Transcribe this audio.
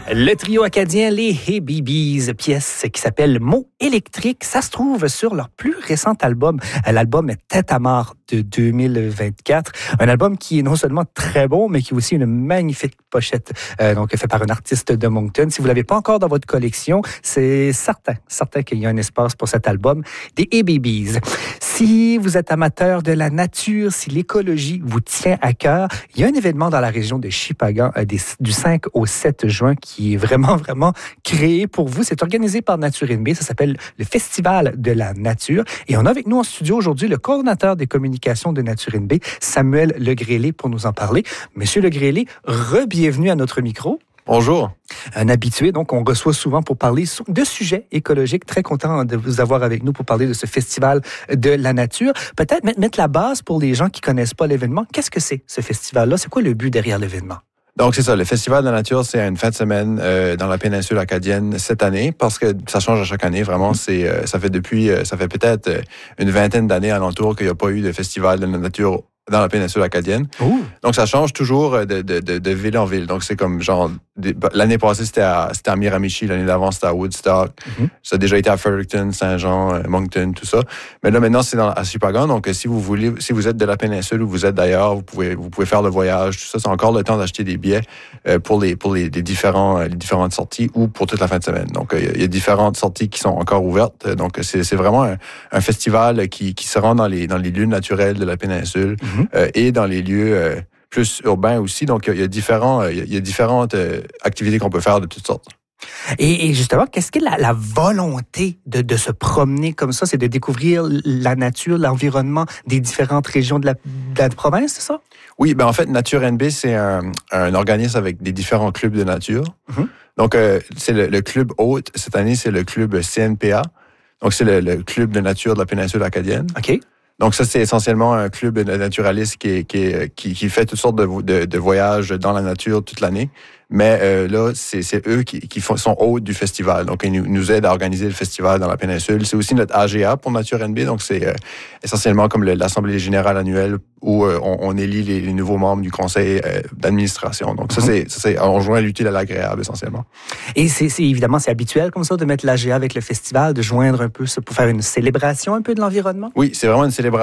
Le trio acadien, les Hey-Bee-Bees, pièce qui s'appelle Mots électriques. Ça se trouve sur leur plus récent album. L'album Tête à mort de 2024. Un album qui est non seulement très bon, mais qui a aussi une magnifique pochette, donc fait par un artiste de Moncton. Si vous ne l'avez pas encore dans votre collection, c'est certain qu'il y a un espace pour cet album des Hey-Bee-Bees. Si vous êtes amateur de la nature, si l'écologie vous tient à cœur, il y a un événement dans la région de Shippagan du 5 au 7 juin qui est vraiment créé pour vous. C'est organisé par Nature NB. Ça s'appelle le Festival de la nature. Et on a avec nous en studio aujourd'hui le coordonnateur des communications de Nature NB, Samuel Legrélé, pour nous en parler. Monsieur Legrélé, re-bienvenue à notre micro. Bonjour. Un habitué, donc on reçoit souvent pour parler de sujets écologiques. Très content de vous avoir avec nous pour parler de ce festival de la nature. Peut-être mettre la base pour les gens qui connaissent pas l'événement. Qu'est-ce que c'est ce festival-là? C'est quoi le but derrière l'événement? Donc, c'est ça. Le Festival de la nature, c'est une fin de semaine dans la péninsule acadienne cette année, parce que ça change à chaque année. Vraiment, ça fait peut-être une vingtaine d'années alentour qu'il n'y a pas eu de festival de la nature dans la péninsule acadienne. Ouh. Donc, ça change toujours de ville en ville. Donc, c'est comme genre... L'année passée, c'était à Miramichi. L'année d'avant, c'était à Woodstock. Mm-hmm. Ça a déjà été à Fredericton, Saint-Jean, Moncton, tout ça. Mais là, maintenant, c'est à Shippagan. Donc, si vous êtes de la péninsule ou vous êtes d'ailleurs, vous pouvez faire le voyage, tout ça. C'est encore le temps d'acheter des billets pour les différentes sorties ou pour toute la fin de semaine. Donc, il y a différentes sorties qui sont encore ouvertes. Donc, c'est vraiment un festival qui se rend dans les lieux naturels de la péninsule. Mm-hmm. Et dans les lieux plus urbains aussi. Donc, il y a différentes activités qu'on peut faire de toutes sortes. Et justement, qu'est-ce que la volonté de se promener comme ça? C'est de découvrir la nature, l'environnement des différentes régions de la province, c'est ça? Oui, en fait, Nature NB, c'est un organisme avec des différents clubs de nature. Mm-hmm. Donc, c'est le club hôte. Cette année, c'est le club CNPA. Donc, c'est le club de nature de la péninsule acadienne. OK. Donc ça, c'est essentiellement un club de naturalistes qui fait toutes sortes de voyages dans la nature toute l'année. Mais là, c'est eux qui sont hôtes du festival. Donc, ils nous aident à organiser le festival dans la péninsule. C'est aussi notre AGA pour Nature NB. Donc, c'est essentiellement comme l'Assemblée générale annuelle où on élit les nouveaux membres du conseil d'administration. Donc, ça, on joint l'utile à l'agréable, essentiellement. Et évidemment, c'est habituel comme ça de mettre l'AGA avec le festival, de joindre un peu ça pour faire une célébration un peu de l'environnement? Oui, c'est vraiment une célébration